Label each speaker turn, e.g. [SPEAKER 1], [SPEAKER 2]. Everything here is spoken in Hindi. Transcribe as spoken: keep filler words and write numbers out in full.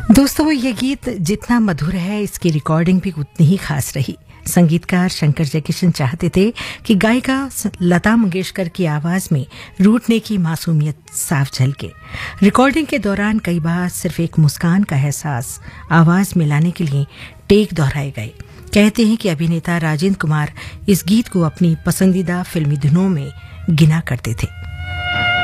[SPEAKER 1] दोस्तों, ये गीत जितना मधुर है, इसकी रिकॉर्डिंग भी उतनी ही खास रही। संगीतकार शंकर जयकिशन चाहते थे कि गायिका लता मंगेशकर की आवाज में रूठने की मासूमियत साफ झलके। रिकॉर्डिंग के दौरान कई बार सिर्फ एक मुस्कान का एहसास आवाज में लाने के लिए टेक दोहराए गए। कहते हैं कि अभिनेता राजेंद्र कुमार इस गीत को अपनी पसंदीदा फिल्मी धुनों में गिना करते थे।